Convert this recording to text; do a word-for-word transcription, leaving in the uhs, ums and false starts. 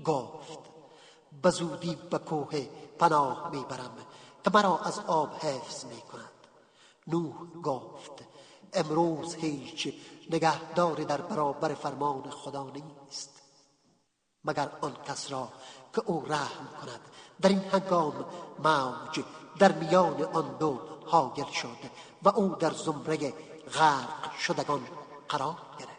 گفت به زودی به کوه پناه میبرم که مرا از آب حفظ میکند. نوح گفت امروز هیچ نگهداری در برابر فرمان خدا نیست مگر آن کس را که او رحم کند. در این هنگام موج در میان آن دو حایل شد و او در زمره غرق شدگان قرار گرفت.